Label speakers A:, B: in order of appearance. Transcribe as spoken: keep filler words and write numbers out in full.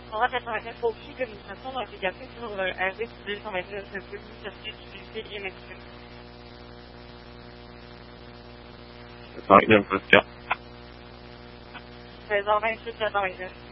A: trois cent quatre-vingt-neuf pour qui communication dans l'application sur euh, R D deux cent vingt-neuf, ne peut plus chercher d'utilité et maximum.
B: sept cent vingt-neuf, presque.
A: seize heures vingt-huit, sept cent vingt-neuf.